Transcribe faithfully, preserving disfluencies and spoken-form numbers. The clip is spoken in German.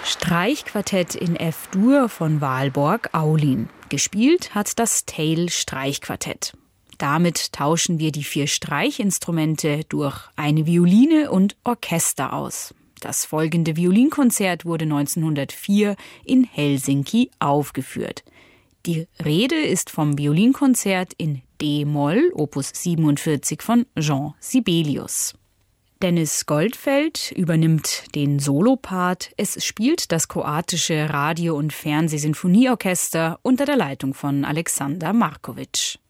Streichquartett in F-Dur von Walborg-Aulin. Gespielt hat das Teil-Streichquartett. Damit tauschen wir die vier Streichinstrumente durch eine Violine und Orchester aus. Das folgende Violinkonzert wurde neunzehnhundertvier in Helsinki aufgeführt. Die Rede ist vom Violinkonzert in D-Moll, Opus siebenundvierzig von Jean Sibelius. Dennis Goldfeld übernimmt den Solopart. Es spielt das kroatische Radio- und Fernsehsinfonieorchester unter der Leitung von Alexander Markovic.